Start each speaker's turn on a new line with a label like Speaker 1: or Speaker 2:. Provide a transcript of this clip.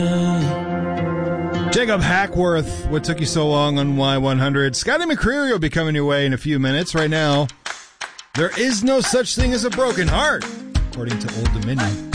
Speaker 1: Jacob Hackworth, What Took You So Long on Y100. Scotty McCreery will be coming your way in a few minutes. Right now, there is no such thing as a broken heart, according to Old Dominion.